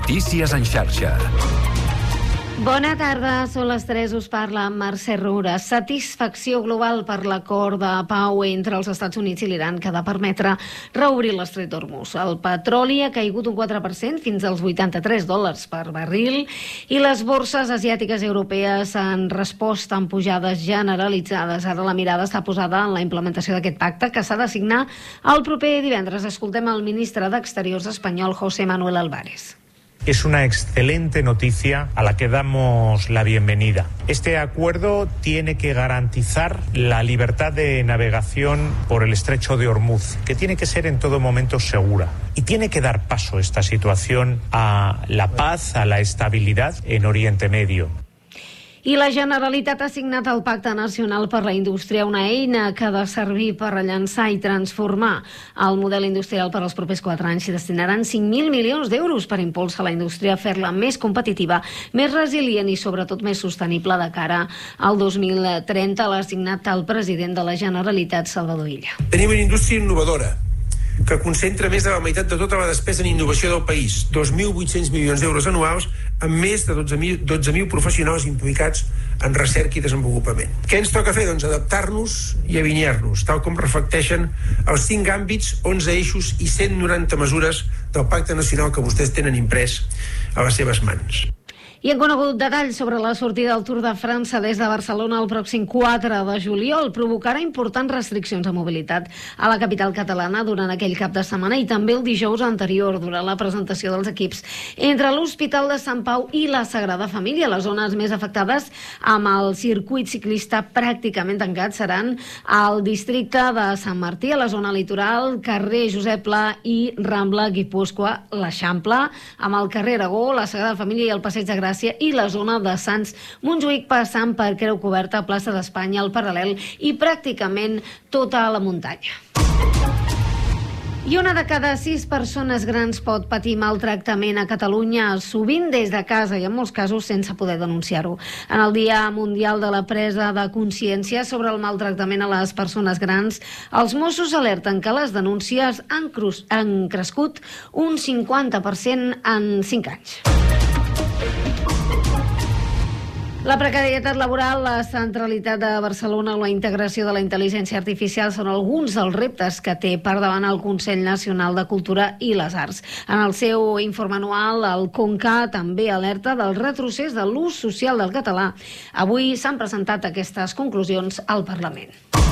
Notícies en xarxa. Bona tarda, són les 3, us parla Mercè Roura. Satisfacció global per l'acord de pau entre els Estats Units i l'Iran que ha de permetre reobrir l'estret d'Hormuz. El petroli ha caigut un 4% fins als $83 per barril i les borses asiàtiques i europees han respost amb pujades generalitzades. Ara la mirada està posada en la implementació d'aquest pacte que s'ha de signar el proper divendres. Escoltem el ministre d'Exteriors espanyol, José Manuel Álvarez. Es una excelente noticia a la que damos la bienvenida. Este acuerdo tiene que garantizar la libertad de navegación por el estrecho de Hormuz, que tiene que ser en todo momento segura. Y tiene que dar paso esta situación a la paz, a la estabilidad en Oriente Medio. I la Generalitat ha signat el Pacte Nacional per la Indústria, una eina que ha de servir per rellançar i transformar el model industrial per als propers 4 anys. S'hi destinaran 5.000 milions d'euros per impulsar la indústria, fer-la més competitiva, més resilient i sobretot més sostenible de cara al 2030. L'ha signat el president de la Generalitat, Salvador Illa. Tenim una indústria innovadora que concentra més de la meitat de tota la despesa en innovació del país, 2.800 milions d'euros anuals, amb més de 12.000 professionals implicats en recerca i desenvolupament. Què ens toca fer? Doncs adaptar-nos i alinear-nos, tal com reflecteixen els 5 àmbits, 11 eixos i 190 mesures del Pacte Nacional que vostès tenen imprès a les seves mans. I hem conegut detalls sobre la sortida del Tour de França des de Barcelona el pròxim 4 de juliol. Provocarà importants restriccions a mobilitat a la capital catalana durant aquell cap de setmana i també el dijous anterior, durant la presentació dels equips. Entre l'Hospital de Sant Pau i la Sagrada Família, les zones més afectades amb el circuit ciclista pràcticament tancat seran al districte de Sant Martí, a la zona litoral, carrer Josep Pla i Rambla Guipúscoa, l'Eixample, amb el carrer Aragó, la Sagrada Família i el Passeig de Gràcia i la zona de Sants Montjuïc, passant per Creu Coberta, plaça d'Espanya, el Paral·lel i pràcticament tota la muntanya. I una de cada 6 persones grans pot patir maltractament a Catalunya, sovint des de casa i en molts casos sense poder denunciar-ho. En el Dia Mundial de la Presa de Consciència sobre el maltractament a les persones grans, els Mossos alerten que les denúncies han crescut un 50% en 5 anys. La precarietat laboral, la centralitat de Barcelona o la integració de la intel·ligència artificial són alguns dels reptes que té per davant el Consell Nacional de Cultura i les Arts. En el seu informe anual, el CONCA també alerta del retrocés de l'ús social del català. Avui s'han presentat aquestes conclusions al Parlament.